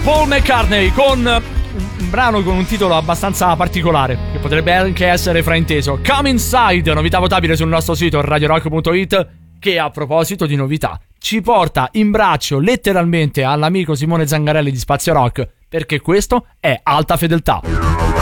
Paul McCartney con un brano con un titolo abbastanza particolare, che potrebbe anche essere frainteso. Come Inside, novità votabile sul nostro sito radiorock.it, che a proposito di novità ci porta in braccio letteralmente all'amico Simone Zangarelli di Spazio Rock, perché questo è Alta Fedeltà.